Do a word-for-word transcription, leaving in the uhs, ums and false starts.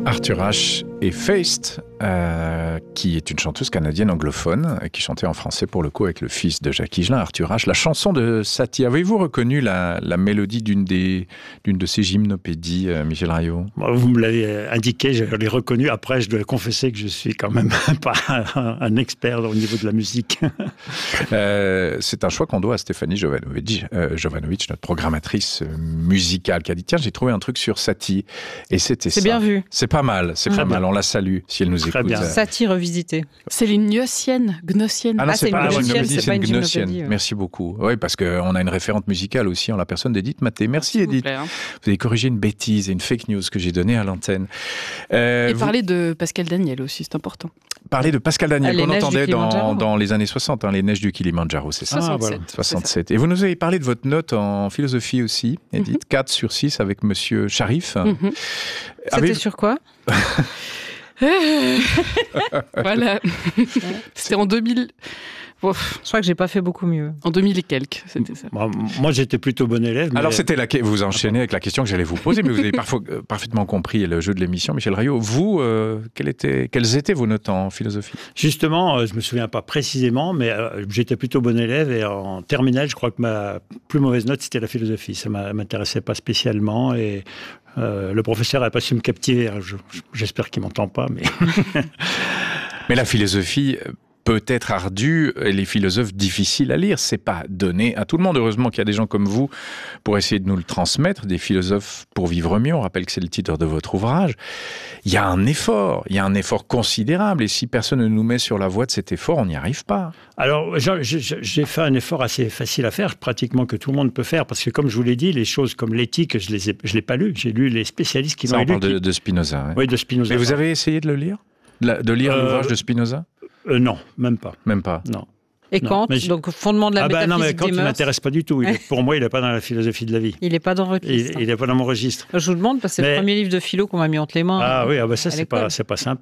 Arthur Ashe et Feist, euh, qui est une chanteuse canadienne anglophone, qui chantait en français pour le coup avec le fils de Jacques Higelin, Arthur Ashe. La chanson de Satie, avez-vous reconnu la, la mélodie d'une, des, d'une de ces gymnopédies, euh, Michel Rayot? Vous me l'avez indiqué, je l'ai reconnu. Après, je dois confesser que je suis quand même pas un, un expert au niveau de la musique. euh, c'est un choix qu'on doit à Stéphanie Jovanovic, euh, Jovanovic, notre programmatrice musicale, qui a dit tiens, j'ai trouvé un truc sur Satie. Et c'était c'est ça. bien vu. C'est pas mal, c'est Très pas bien. mal. On la salue si elle nous Très écoute. bien. Satie revisitée. C'est les gnossiennes, gnossiennes. Ah non, Ah, c'est, c'est pas une une gnossienne, gymnopédie, c'est c'est pas une une gnossienne. gymnopédie, ouais. Merci beaucoup. Oui, parce qu'on a une référente musicale aussi en la personne d'Edith Maté. Merci S'il vous Edith. plaît, hein. Vous avez corrigé une bêtise et une fake news que j'ai donnée à l'antenne. Euh, Et vous parler de Pascal Daniel aussi, c'est important. parlez de Pascal Daniel, Ah, les qu'on neiges du entendait dans, Kilimandjaro. dans les années soixante, hein, les neiges du Kilimandjaro, c'est ça? Ah, voilà. soixante-sept. Et vous nous avez parlé de votre note en philosophie aussi, Edith, Mm-hmm. quatre sur six avec Monsieur Sharif. Mm-hmm. C'était Avez- sur quoi? Voilà. C'était en deux mille. Bon, Je crois que j'ai pas fait beaucoup mieux. en deux mille et quelques, c'était ça. Moi, moi, j'étais plutôt bon élève. Mais... Alors c'était la que- vous enchaînez avec la question que j'allais vous poser, mais vous avez parfois, euh, parfaitement compris le jeu de l'émission, Michel Rayot. Vous, euh, quelles étaient, quelles étaient vos notes en philosophie? Justement, euh, je me souviens pas précisément, mais euh, j'étais plutôt bon élève et en terminale, je crois que ma plus mauvaise note, c'était la philosophie. Ça m'a- m'intéressait pas spécialement et euh, le professeur n'a pas su me captiver. Je- je- j'espère qu'il m'entend pas, mais... Mais la philosophie peut être ardue et les philosophes difficiles à lire. C'est pas donné à tout le monde. Heureusement qu'il y a des gens comme vous pour essayer de nous le transmettre, des philosophes pour vivre mieux. On rappelle que c'est le titre de votre ouvrage. Il y a un effort, il y a un effort considérable. Et si personne ne nous met sur la voie de cet effort, on n'y arrive pas. Alors, j'ai- j'ai j'ai fait un effort assez facile à faire, pratiquement que tout le monde peut faire, parce que comme je vous l'ai dit, les choses comme l'éthique, je les ai, je l'ai pas lu. J'ai lu les spécialistes qui Ça, l'ont on lu. parle de, qui- de Spinoza. ouais. Oui, de Spinoza. Mais vous avez essayé de le lire? De, la- de lire Euh, l'ouvrage de Spinoza? Euh, non, même pas. Même pas. Non. Et Non, Kant, mais je- donc fondement de la Ah ben non, mais métaphysique quand des il mœurs. m'intéresse pas du tout. Il est- pour moi, il n'est pas dans la philosophie de la vie. Il n'est pas dans votre Il liste. il n'est pas dans mon registre. Je vous demande parce que c'est Mais- le premier livre de philo qu'on m'a mis entre les mains. Ah oui, ah ben ça, à c'est l'école. pas, c'est pas simple.